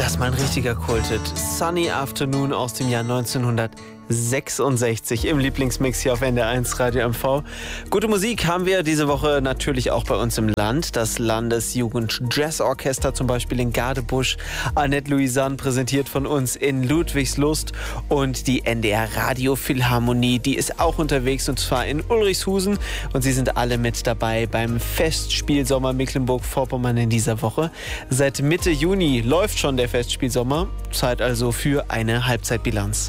Das ist mal ein richtiger Kulthit. Sunny Afternoon aus dem Jahr 1966 im Lieblingsmix hier auf NDR1 Radio MV. Gute Musik haben wir diese Woche natürlich auch bei uns im Land. Das Landesjugend-Jazzorchester zum Beispiel in Gadebusch. Annette Louisanne präsentiert von uns in Ludwigslust. Und die NDR Radio Philharmonie, die ist auch unterwegs und zwar in Ulrichshusen. Und sie sind alle mit dabei beim Festspielsommer Mecklenburg-Vorpommern in dieser Woche. Seit Mitte Juni läuft schon der Festspielsommer. Zeit also für eine Halbzeitbilanz.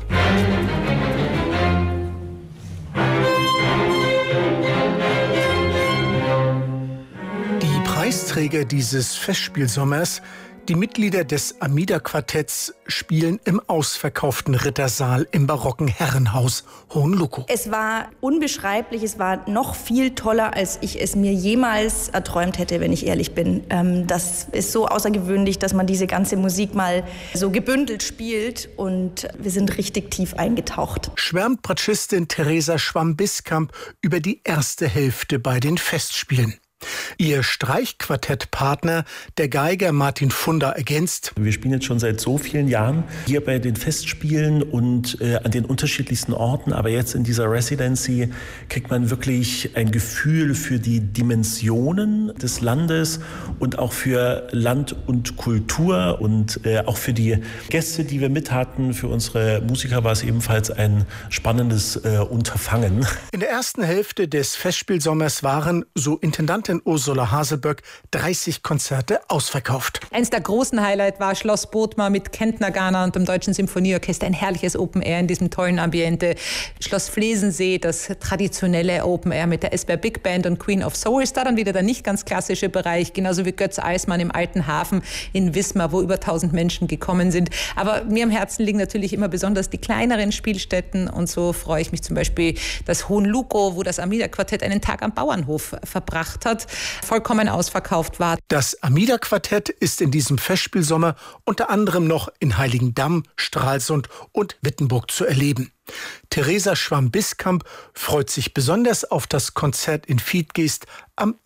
Die Preisträger dieses Festspielsommers, die Mitglieder des Amida-Quartetts, spielen im ausverkauften Rittersaal im barocken Herrenhaus Hohenlokow. Es war unbeschreiblich, es war noch viel toller, als ich es mir jemals erträumt hätte, wenn ich ehrlich bin. Das ist so außergewöhnlich, dass man diese ganze Musik mal so gebündelt spielt und wir sind richtig tief eingetaucht. Schwärmt Bratschistin Theresa Schwamm-Biskamp über die erste Hälfte bei den Festspielen. Ihr Streichquartettpartner, der Geiger Martin Funder, ergänzt: Wir spielen jetzt schon seit so vielen Jahren hier bei den Festspielen und an den unterschiedlichsten Orten. Aber jetzt in dieser Residency kriegt man wirklich ein Gefühl für die Dimensionen des Landes und auch für Land und Kultur und auch für die Gäste, die wir mit hatten. Für unsere Musiker war es ebenfalls ein spannendes Unterfangen. In der ersten Hälfte des Festspielsommers waren, so Intendantin Ursula Haselböck, 30 Konzerte ausverkauft. Eins der großen Highlights war Schloss Bodmer mit Kentner Ghana und dem Deutschen Symphonieorchester. Ein herrliches Open Air in diesem tollen Ambiente. Schloss Flesensee, das traditionelle Open Air mit der Esper Big Band und Queen of Souls. Da dann wieder der nicht ganz klassische Bereich, genauso wie Götz Eismann im Alten Hafen in Wismar, wo über 1000 Menschen gekommen sind. Aber mir am Herzen liegen natürlich immer besonders die kleineren Spielstätten. Und so freue ich mich zum Beispiel, dass Hohenlokow, wo das Amida-Quartett einen Tag am Bauernhof verbracht hat, vollkommen ausverkauft war. Das Amida-Quartett ist in diesem Festspielsommer unter anderem noch in Heiligendamm, Stralsund und Wittenburg zu erleben. Theresa Schwamm-Biskamp freut sich besonders auf das Konzert in Viedgeest am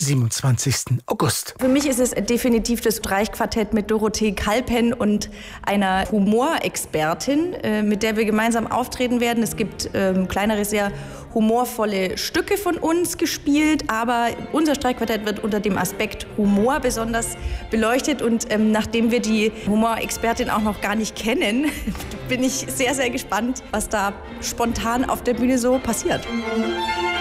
27. August. Für mich ist es definitiv das Streichquartett mit Dorothee Kalpen und einer Humorexpertin, mit der wir gemeinsam auftreten werden. Es gibt kleinere, sehr humorvolle Stücke von uns gespielt, aber unser Streichquartett wird unter dem Aspekt Humor besonders beleuchtet. Und nachdem wir die Humorexpertin auch noch gar nicht kennen, bin ich sehr, sehr gespannt, was da spontan auf der Bühne so passiert.